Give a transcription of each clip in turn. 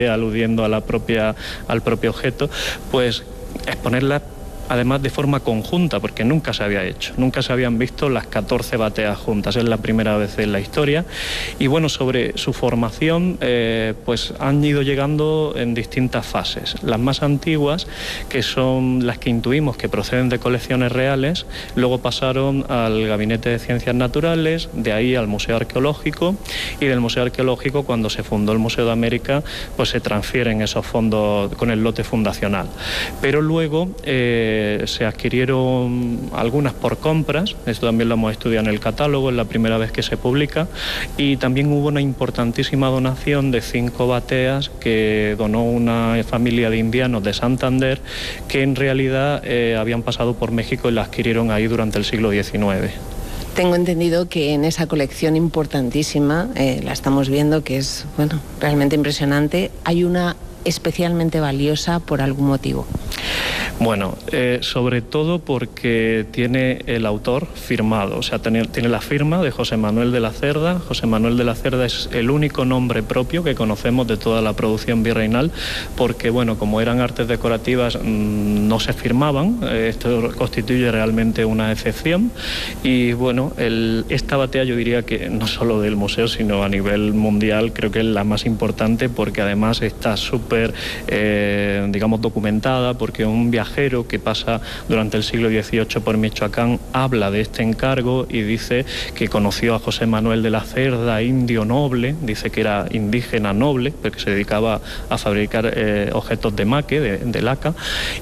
aludiendo a al propio objeto, pues exponerla además de forma conjunta, porque nunca se había hecho, nunca se habían visto las 14 bateas juntas, es la primera vez en la historia. Y bueno, sobre su formación, pues han ido llegando en distintas fases. Las más antiguas, que son las que intuimos que proceden de colecciones reales, luego pasaron al Gabinete de Ciencias Naturales, de ahí al Museo Arqueológico, y del Museo Arqueológico, cuando se fundó el Museo de América, pues se transfieren esos fondos con el lote fundacional. Pero luego se adquirieron algunas por compras, esto también lo hemos estudiado en el catálogo, es la primera vez que se publica, y también hubo una importantísima donación de 5 bateas que donó una familia de indianos de Santander, que en realidad habían pasado por México y la adquirieron ahí durante el siglo XIX. Tengo entendido que en esa colección importantísima, la estamos viendo, que es, bueno, realmente impresionante, hay una especialmente valiosa por algún motivo. Bueno, sobre todo porque tiene el autor firmado, o sea, tiene la firma de José Manuel de la Cerda. José Manuel de la Cerda es el único nombre propio que conocemos de toda la producción virreinal, porque, bueno, como eran artes decorativas, no se firmaban. Esto constituye realmente una excepción. Y, bueno, esta batea yo diría que no solo del museo, sino a nivel mundial, creo que es la más importante, porque además está súper, digamos, documentada, porque un viajero que pasa durante el siglo XVIII por Michoacán habla de este encargo y dice que conoció a José Manuel de la Cerda, indio noble, dice que era indígena noble, porque se dedicaba a fabricar objetos de maque, de laca,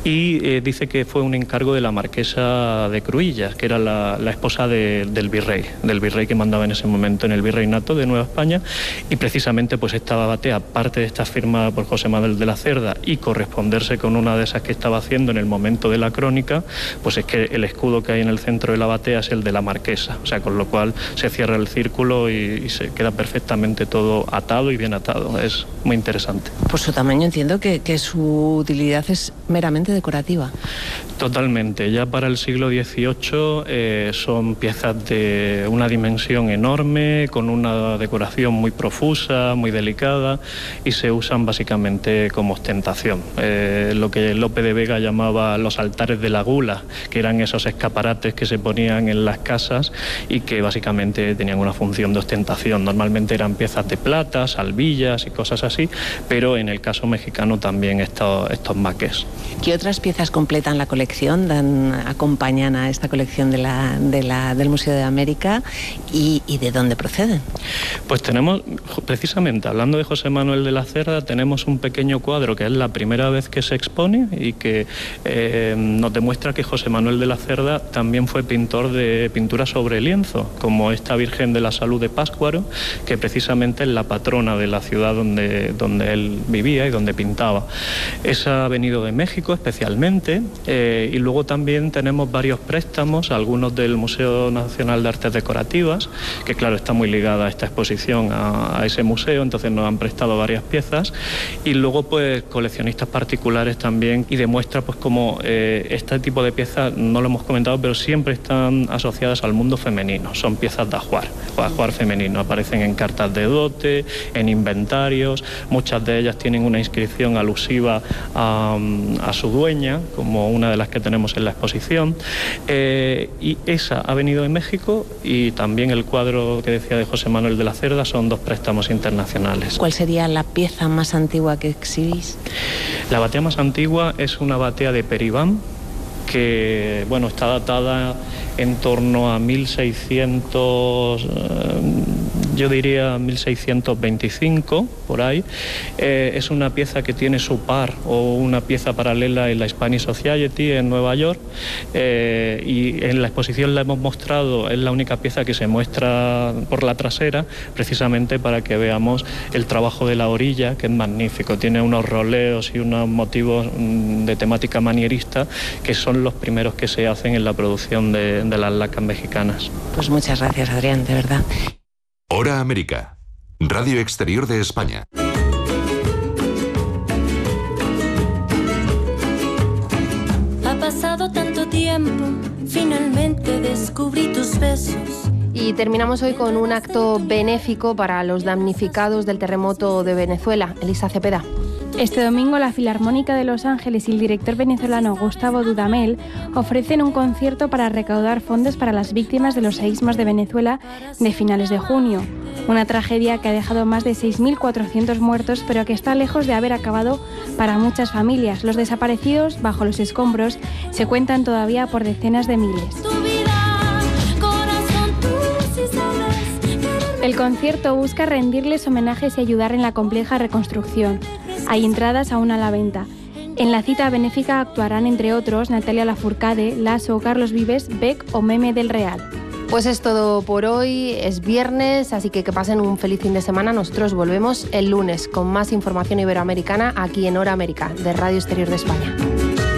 y dice que fue un encargo de la marquesa de Cruïlles, que era la esposa del virrey que mandaba en ese momento en el virreinato de Nueva España, y precisamente pues esta batea, aparte de estar firmada por José Manuel de la Cerda y corresponderse con una de esas que estaba haciendo en el momento de la crónica, pues es que el escudo que hay en el centro de la batea es el de la marquesa, o sea, con lo cual se cierra el círculo y se queda perfectamente todo atado y bien atado. Es muy interesante. Por su tamaño entiendo que su utilidad es meramente decorativa. Totalmente. Ya para el siglo XVIII son piezas de una dimensión enorme, con una decoración muy profusa, muy delicada, y se usan básicamente como ostentación. Lo que Lope de Vega llamaba los altares de la gula, que eran esos escaparates que se ponían en las casas y que básicamente tenían una función de ostentación. Normalmente eran piezas de plata, salvillas y cosas así, pero en el caso mexicano también estos maques. ¿Qué otras piezas completan la colección, acompañan a esta colección del Museo de América y de dónde proceden? Pues tenemos, precisamente hablando de José Manuel de la Cerda, tenemos un pequeño cuadro que es la primera vez que se expone y que nos demuestra que José Manuel de la Cerda también fue pintor de pintura sobre lienzo, como esta Virgen de la Salud de Páscuaro, que precisamente es la patrona de la ciudad donde él vivía y donde pintaba. Esa ha venido de México especialmente, y luego también tenemos varios préstamos, algunos del Museo Nacional de Artes Decorativas, que claro, está muy ligada a esta exposición, a ese museo, entonces nos han prestado varias piezas, y luego pues coleccionistas particulares también, y demuestra pues como este tipo de piezas, no lo hemos comentado, pero siempre están asociadas al mundo femenino, son piezas de ajuar femenino, aparecen en cartas de dote, en inventarios, muchas de ellas tienen una inscripción alusiva a su dueña, como una de las que tenemos en la exposición, y esa ha venido de México, y también el cuadro que decía de José Manuel de la Cerda son 2 préstamos internacionales. ¿Cuál sería la pieza más antigua que exhibís? La batea más antigua es una batea de Peribán, que bueno, está datada en torno a 1600, yo diría 1625, por ahí. Es una pieza que tiene su par o una pieza paralela en la Hispanic Society en Nueva York, y en la exposición la hemos mostrado, es la única pieza que se muestra por la trasera, precisamente para que veamos el trabajo de la orilla, que es magnífico, tiene unos roleos y unos motivos de temática manierista que son los primeros que se hacen en la producción de las lacas mexicanas. Pues muchas gracias, Adrián, de verdad. Hora América, Radio Exterior de España. Ha pasado tanto tiempo, finalmente descubrí tus besos. Y terminamos hoy con un acto benéfico para los damnificados del terremoto de Venezuela. Elisa Cepeda. Este domingo la Filarmónica de Los Ángeles y el director venezolano Gustavo Dudamel ofrecen un concierto para recaudar fondos para las víctimas de los seísmos de Venezuela de finales de junio. Una tragedia que ha dejado más de 6.400 muertos, pero que está lejos de haber acabado para muchas familias. Los desaparecidos bajo los escombros se cuentan todavía por decenas de miles. El concierto busca rendirles homenajes y ayudar en la compleja reconstrucción. Hay entradas aún a la venta. En la cita benéfica actuarán, entre otros, Natalia Lafourcade, Lasso, Carlos Vives, Beck o Meme del Real. Pues es todo por hoy, es viernes, así que pasen un feliz fin de semana. Nosotros volvemos el lunes con más información iberoamericana aquí en Hora América, de Radio Exterior de España.